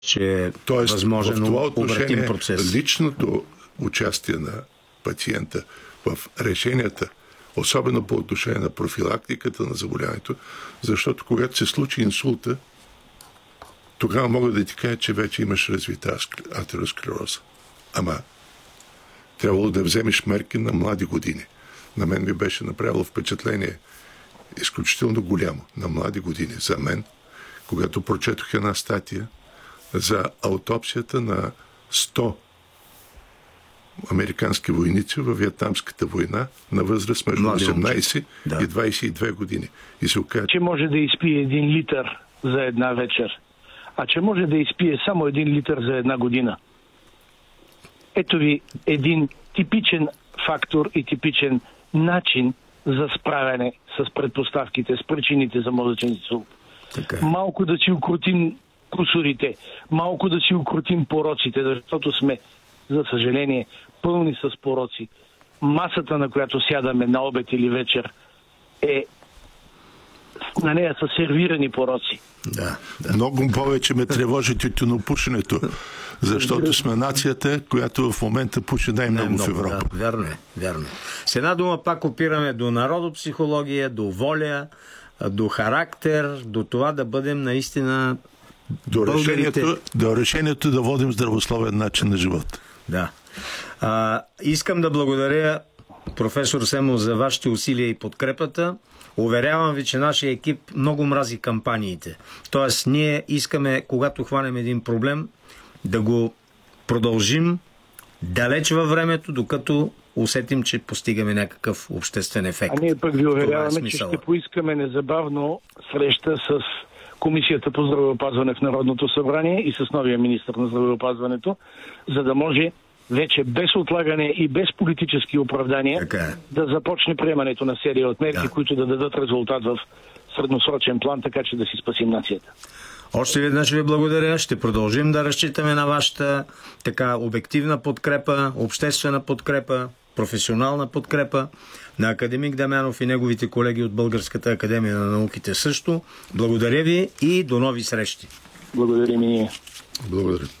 че е Тоест, възможен в това обратим отношение процес. личното участие на пациента в решенията, особено по отношение на профилактиката на заболяването, защото когато се случи инсулта, тогава мога да ти кажа, че вече имаш развита атеросклероза. Ама трябвало да вземеш мерки на млади години. На мен ми беше направило впечатление изключително голямо на млади години за мен, когато прочетох една статия за аутопсията на 100 американски войници във Виетнамската война на възраст между 18 и 22 години. И се оказа, че може да изпие 1 литър за една вечер, а че може да изпие само 1 литър за една година. Ето ви един типичен фактор и типичен начин за справяне с предпоставките, с причините за мозъчен инсулт. Малко да си укротим кусурите, малко да си укротим пороците, защото сме, за съжаление, пълни с пороци. Масата, на която сядаме на обед или вечер, на нея са сервирани пороци. Да. Много повече ме тревожи тютюнопушенето, защото сме нацията, която в момента пуши най-много в Европа. Да, вярно е. С една дума пак опираме до народопсихология, до воля, до характер, до това да бъдем наистина до решението да водим здравословен начин на живота. Да. Искам да благодаря, професор Семов, за вашите усилия и подкрепата. Уверявам ви, че нашия екип много мрази кампаниите. Тоест, ние искаме, когато хванем един проблем, да го продължим далеч във времето, докато усетим, че постигаме някакъв обществен ефект. А ние пък ви уверяваме, че ще поискаме незабавно среща с Комисията по здравеопазване в Народното събрание и с новия министър на здравеопазването, за да може вече без отлагане и без политически оправдания да започне приемането на серия от мерки, които да дадат резултат в средносрочен план, така че да си спасим нацията. Още веднъж ви благодаря. Ще продължим да разчитаме на вашата така обективна подкрепа, обществена подкрепа, професионална подкрепа, на академик Дамянов и неговите колеги от Българската академия на науките също. Благодаря ви и до нови срещи. Благодарим и ние. Благодаря.